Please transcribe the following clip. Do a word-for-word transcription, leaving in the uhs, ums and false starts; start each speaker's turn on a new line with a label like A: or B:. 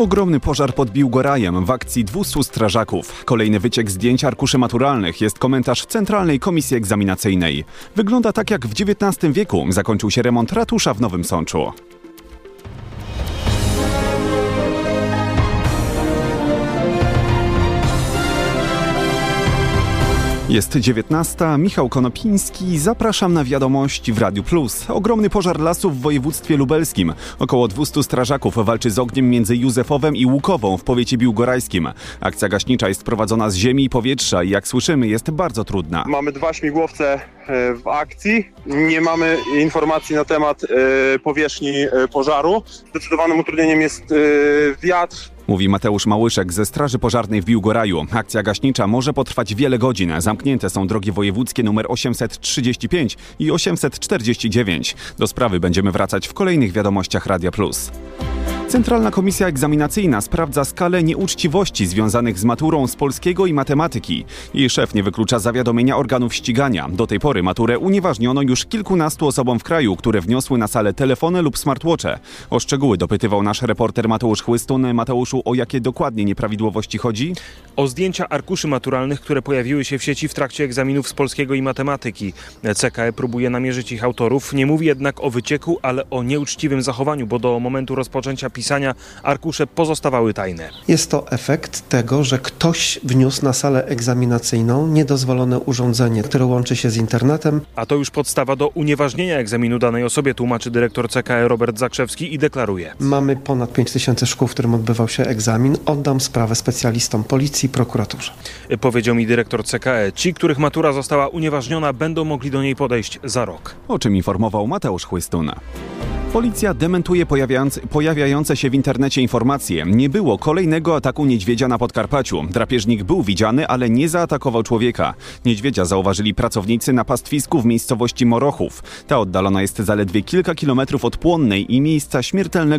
A: Ogromny pożar pod Biłgorajem w akcji dwustu strażaków. Kolejny wyciek zdjęć arkuszy maturalnych jest komentarz Centralnej Komisji Egzaminacyjnej. Wygląda tak jak w dziewiętnastym wieku zakończył się remont ratusza w Nowym Sączu. Jest dziewiętnasta, Michał Konopiński, zapraszam na wiadomości w Radiu Plus. Ogromny pożar lasów w województwie lubelskim. Około dwustu strażaków walczy z ogniem między Józefowem i Łukową w powiecie biłgorajskim. Akcja gaśnicza jest prowadzona z ziemi i powietrza i jak słyszymy jest bardzo trudna.
B: Mamy dwa śmigłowce w akcji. Nie mamy informacji na temat powierzchni pożaru. Zdecydowanym utrudnieniem jest wiatr.
A: Mówi Mateusz Małyszek ze Straży Pożarnej w Biłgoraju. Akcja gaśnicza może potrwać wiele godzin. Zamknięte są drogi wojewódzkie nr osiemset trzydzieści pięć i osiemset czterdzieści dziewięć. Do sprawy będziemy wracać w kolejnych wiadomościach Radia Plus. Centralna Komisja Egzaminacyjna sprawdza skalę nieuczciwości związanych z maturą z polskiego i matematyki. Jej szef nie wyklucza zawiadomienia organów ścigania. Do tej pory maturę unieważniono już kilkunastu osobom w kraju, które wniosły na salę telefony lub smartwatche. O szczegóły dopytywał nasz reporter Mateusz Chłystun. Mateuszu, o jakie dokładnie nieprawidłowości chodzi?
C: O zdjęcia arkuszy maturalnych, które pojawiły się w sieci w trakcie egzaminów z polskiego i matematyki. C K E próbuje namierzyć ich autorów. Nie mówi jednak o wycieku, ale o nieuczciwym zachowaniu, bo do momentu rozpoczęcia pisania arkusze pozostawały tajne.
D: Jest to efekt tego, że ktoś wniósł na salę egzaminacyjną niedozwolone urządzenie, które łączy się z internetem.
C: A to już podstawa do unieważnienia egzaminu danej osobie, tłumaczy dyrektor C K E Robert Zakrzewski i deklaruje.
D: Mamy ponad pięć tysięcy szkół, w którym odbywał się egzamin. Oddam sprawę specjalistom policji i prokuraturze.
C: Powiedział mi dyrektor C K E. Ci, których matura została unieważniona, będą mogli do niej podejść za rok.
A: O czym informował Mateusz Chłystun. Policja dementuje pojawiające, pojawiające się w internecie informacje. Nie było kolejnego ataku niedźwiedzia na Podkarpaciu. Drapieżnik był widziany, ale nie zaatakował człowieka. Niedźwiedzia zauważyli pracownicy na pastwisku w miejscowości Morochów. Ta oddalona jest zaledwie kilka kilometrów od Płonnej i miejsca śmiertelnego